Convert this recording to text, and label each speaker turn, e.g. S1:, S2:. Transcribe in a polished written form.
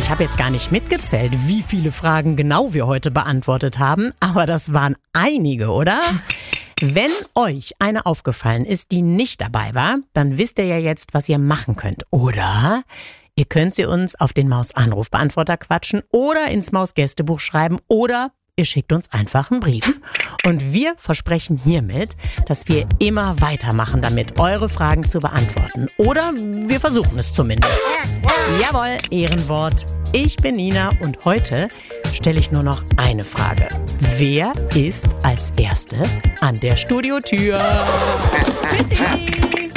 S1: Ich habe jetzt gar nicht mitgezählt, wie viele Fragen genau wir heute beantwortet haben, aber das waren einige, oder? Wenn euch eine aufgefallen ist, die nicht dabei war, dann wisst ihr ja jetzt, was ihr machen könnt, oder? Ihr könnt sie uns auf den Maus-Anrufbeantworter quatschen oder ins Maus-Gästebuch schreiben oder ihr schickt uns einfach einen Brief. Und wir versprechen hiermit, dass wir immer weitermachen, damit eure Fragen zu beantworten. Oder wir versuchen es zumindest. Jawohl, Ehrenwort. Ich bin Nina und heute stelle ich nur noch eine Frage. Wer ist als Erste an der Studiotür? Tschüssi!